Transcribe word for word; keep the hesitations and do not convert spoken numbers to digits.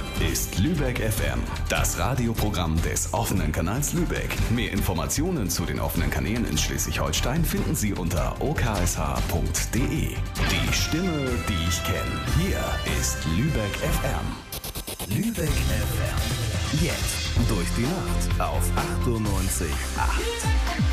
ist Lübeck F M, das Radioprogramm des offenen Kanals Lübeck. Mehr Informationen zu den offenen Kanälen in Schleswig-Holstein finden Sie unter o k s h punkt d e. Die Stimme, die ich kenne. Hier ist Lübeck F M. Lübeck F M. Jetzt durch die Nacht auf achtundneunzig Komma acht.